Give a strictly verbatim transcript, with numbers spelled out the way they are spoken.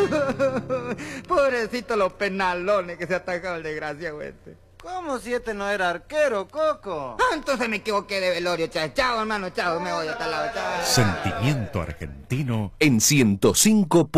Pobrecito los penalones que se ha atacado el desgraciado este. ¿Cómo si este no era arquero, Coco? Ah, entonces me equivoqué de velorio, chao, chao hermano, chao, me voy a tal lado, chao. Sentimiento argentino En ciento cinco